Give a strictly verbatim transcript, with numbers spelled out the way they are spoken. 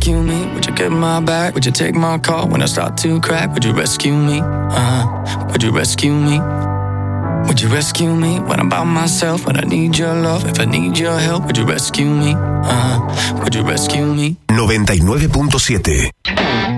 rescue me? Would you get my back? Would you take my call when I start to crack? Would you rescue me? Uh-huh. Would you rescue me? Would you rescue me when I'm by myself? When I need your love, if I need your help, would you rescue me? Uh-huh. Would you rescue me? noventa y nueve punto siete